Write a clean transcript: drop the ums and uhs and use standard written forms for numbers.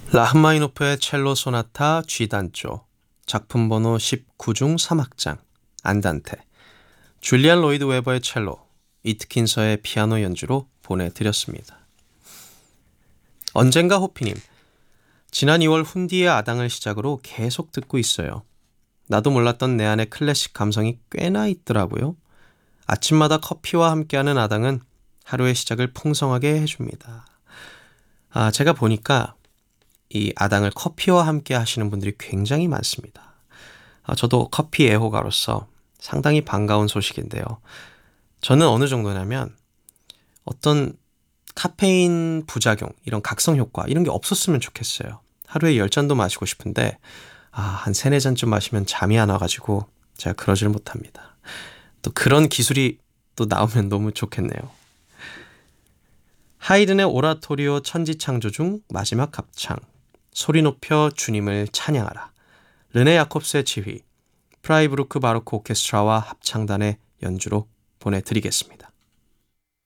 라흐마니노프의 첼로 소나타 G단조 작품 번호 19 중 3악장 안단테 줄리안 로이드 웨버의 첼로 이트킨서의 피아노 연주로 보내드렸습니다. 언젠가 호피님 지난 2월 훈디의 아당을 시작으로 계속 듣고 있어요. 나도 몰랐던 내 안에 클래식 감성이 꽤나 있더라고요. 아침마다 커피와 함께하는 아당은 하루의 시작을 풍성하게 해줍니다. 제가 보니까 이 아당을 커피와 함께 하시는 분들이 굉장히 많습니다. 저도 커피 애호가로서 상당히 반가운 소식인데요. 저는 어느 정도냐면 어떤 카페인 부작용, 이런 각성 효과 이런 게 없었으면 좋겠어요. 하루에 10잔도 마시고 싶은데 한 3, 4잔쯤 마시면 잠이 안 와가지고 제가 그러질 못합니다. 또 그런 기술이 또 나오면 너무 좋겠네요. 하이든의 오라토리오 천지창조 중 마지막 합창 소리 높여 주님을 찬양하라 르네 야콥스의 지휘 프라이부르크 바로크 오케스트라와 합창단의 연주로 보내드리겠습니다.